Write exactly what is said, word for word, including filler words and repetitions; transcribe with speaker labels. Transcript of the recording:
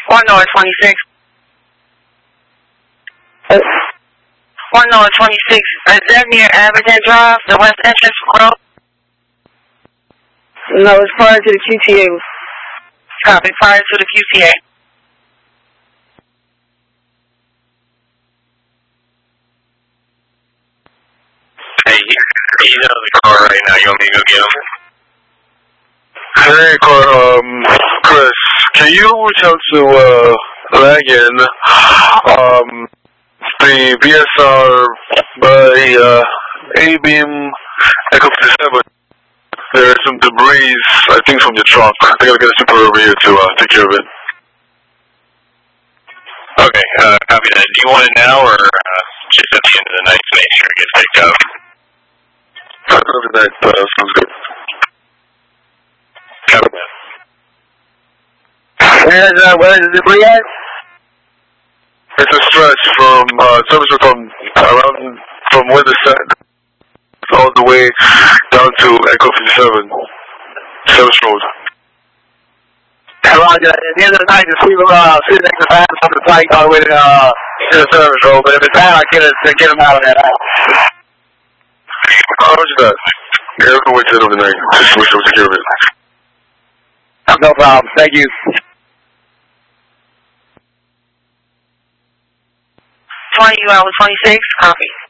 Speaker 1: One North twenty-six. One North twenty-six. Is that near Abington Drive, the west entrance road?
Speaker 2: No, it's prior to the Q T A.
Speaker 1: Copy, prior to the Q T A.
Speaker 3: Hey, he's out of the car right now. You want me to go get him?
Speaker 4: Hey, car, um, Chris, can you reach out to, uh, Lagan, um, the B S R by, uh, A-Beam Echo fifty-seven? There's some debris, I think, from your truck. I think I'll get a super over here to, uh, take care of it.
Speaker 3: Okay, uh, copy that. Do you want it now, or, uh, just at the end of the night to make sure it gets picked up?
Speaker 4: At the end of the night, uh, sounds good.
Speaker 3: Copy that.
Speaker 2: Where's, uh, where's the debris at?
Speaker 4: It's a stretch from, uh, service road from around, from where the set, all the way down to Echo fifty-seven, service road.
Speaker 2: Roger, at the end of the night, just leave them, uh, sitting next to fast on the plank all the way to, uh, to the service road, but if it's bad, I'll get, it, get them out of there.
Speaker 4: Roger that. Yeah, we're going to wait till the end of the night. Just wish I would take care of it.
Speaker 2: No problem. Thank you.
Speaker 1: twenty, you out with twenty-six. Copy.